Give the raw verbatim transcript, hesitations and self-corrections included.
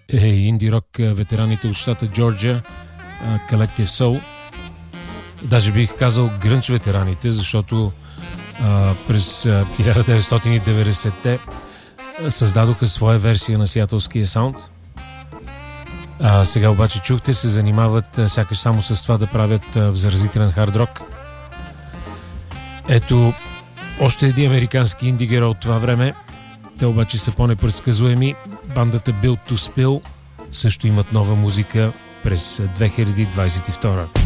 е инди рок ветераните от щата Джорджия, Collective Soul. Даже бих казал грънч ветераните, защото а, през хиляда деветстотин и деветдесетте създадоха своя версия на сиатълския саунд. А сега обаче чухте, се занимават а, сякаш само с това да правят а, заразителен хард рок. Ето още един американски инди герой от това време. Те обаче са по-непредсказуеми. Бандата Built to Spill също имат нова музика през две хиляди двадесет и втора.